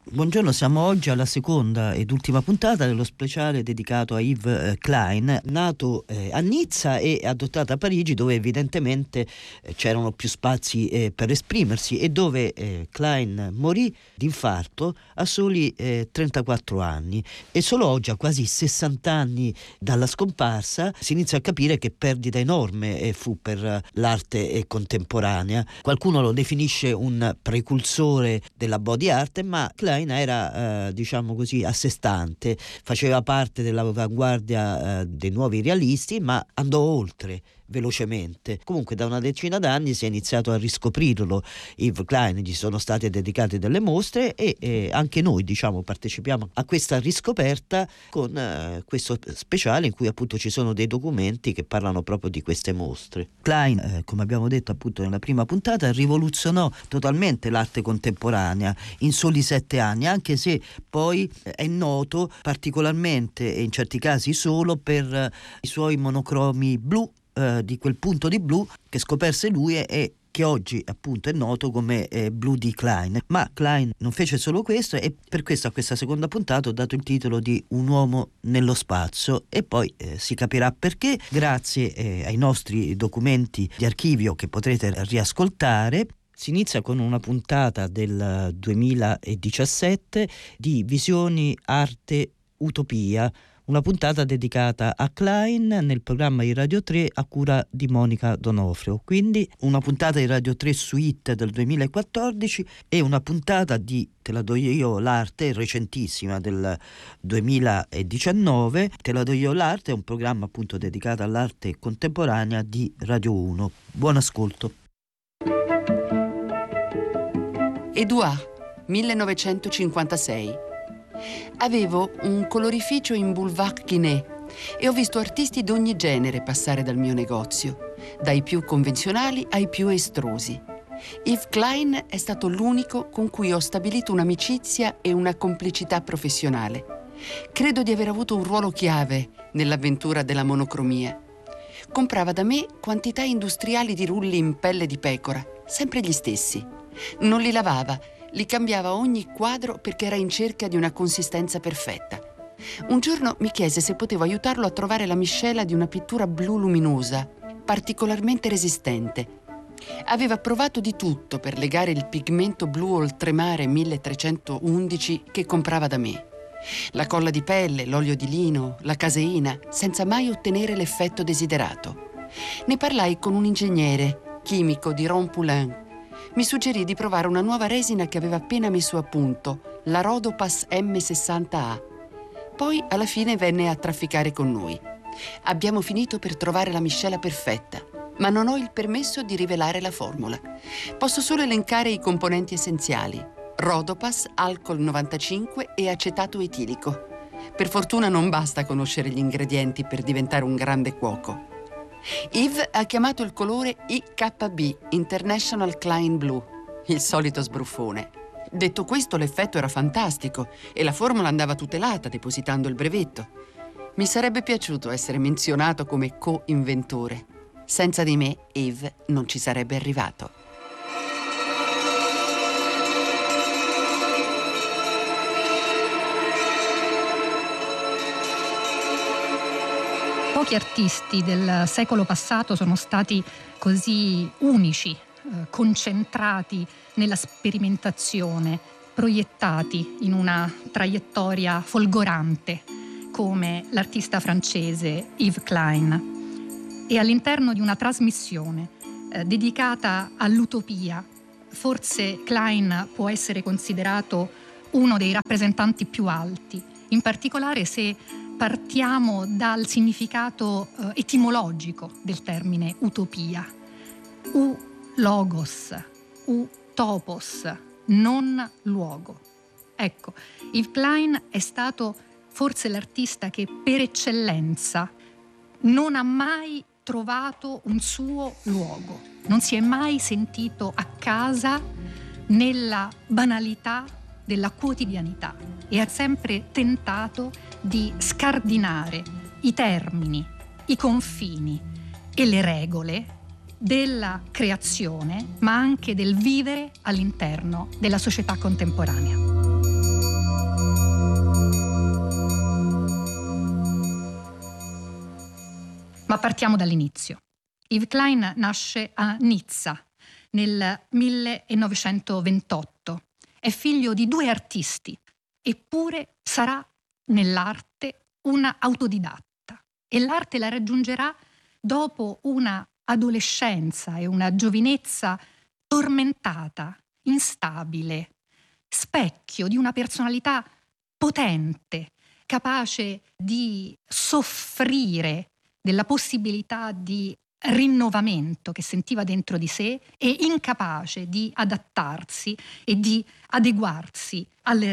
Buongiorno, siamo oggi alla seconda ed ultima puntata dello speciale dedicato a Yves Klein, nato a Nizza e adottato a Parigi, dove evidentemente c'erano più spazi per esprimersi e dove Klein morì d'infarto a soli 34 anni. E solo oggi, a quasi 60 anni dalla scomparsa, si inizia a capire che perdita enorme fu per l'arte contemporanea. Qualcuno lo definisce un precursore della body art, ma Klein era diciamo così a sé stante, faceva parte dell'avanguardia dei nuovi realisti, ma andò oltre velocemente. Comunque da una decina d'anni si è iniziato a riscoprirlo Yves Klein, gli sono state dedicate delle mostre e anche noi partecipiamo a questa riscoperta con questo speciale in cui appunto ci sono dei documenti che parlano proprio di queste mostre. Klein, come abbiamo detto appunto nella prima puntata, rivoluzionò totalmente l'arte contemporanea in soli 7 anni, anche se poi è noto particolarmente e in certi casi solo per i suoi monocromi blu, di quel punto di blu che scoperse lui e che oggi appunto è noto come blu di Klein. Ma Klein non fece solo questo e per questo a questa seconda puntata ho dato il titolo di Un uomo nello spazio e poi si capirà perché grazie ai nostri documenti di archivio che potrete riascoltare. Si inizia con una puntata del 2017 di Visioni Arte Utopia, una puntata dedicata a Klein nel programma di Radio 3 a cura di Monica Donofrio. Quindi una puntata di Radio 3 Suite del 2014 e una puntata di Te la do io l'arte, recentissima, del 2019. Te la do io l'arte è un programma appunto dedicato all'arte contemporanea di Radio 1. Buon ascolto. Edouard, 1956. Avevo un colorificio in Boulevard Quinet e ho visto artisti d'ogni genere passare dal mio negozio, dai più convenzionali ai più estrusi. Yves Klein è stato l'unico con cui ho stabilito un'amicizia e una complicità professionale. Credo di aver avuto un ruolo chiave nell'avventura della monocromia. Comprava da me quantità industriali di rulli in pelle di pecora, sempre gli stessi. Non li lavava, li cambiava ogni quadro perché era in cerca di una consistenza perfetta. Un giorno mi chiese se potevo aiutarlo a trovare la miscela di una pittura blu luminosa, particolarmente resistente. Aveva provato di tutto per legare il pigmento blu oltremare 1311 che comprava da me. La colla di pelle, l'olio di lino, la caseina, senza mai ottenere l'effetto desiderato. Ne parlai con un ingegnere, chimico di Rond-Poulain. Mi suggerì di provare una nuova resina che aveva appena messo a punto, la Rhodopas M60A. Poi alla fine venne a trafficare con noi. Abbiamo finito per trovare la miscela perfetta, ma non ho il permesso di rivelare la formula. Posso solo elencare i componenti essenziali: Rhodopas, alcol 95 e acetato etilico. Per fortuna non basta conoscere gli ingredienti per diventare un grande cuoco. Yves ha chiamato il colore IKB, International Klein Blue, il solito sbruffone. Detto questo, l'effetto era fantastico e la formula andava tutelata depositando il brevetto. Mi sarebbe piaciuto essere menzionato come co-inventore. Senza di me, Yves non ci sarebbe arrivato. Pochi artisti del secolo passato sono stati così unici, concentrati nella sperimentazione, proiettati in una traiettoria folgorante come l'artista francese Yves Klein. E all'interno di una trasmissione dedicata all'utopia, forse Klein può essere considerato uno dei rappresentanti più alti, in particolare se partiamo dal significato etimologico del termine utopia. Logos, topos, non luogo. Ecco, Yves Klein è stato forse l'artista che per eccellenza non ha mai trovato un suo luogo, non si è mai sentito a casa nella banalità della quotidianità e ha sempre tentato di scardinare i termini, i confini e le regole della creazione, ma anche del vivere all'interno della società contemporanea. Ma partiamo dall'inizio. Yves Klein nasce a Nizza nel 1928. È figlio di 2 artisti, eppure sarà nell'arte un autodidatta. E l'arte la raggiungerà dopo una adolescenza e una giovinezza tormentata, instabile, specchio di una personalità potente, capace di soffrire della possibilità di rinnovamento che sentiva dentro di sé e incapace di adattarsi e di adeguarsi alle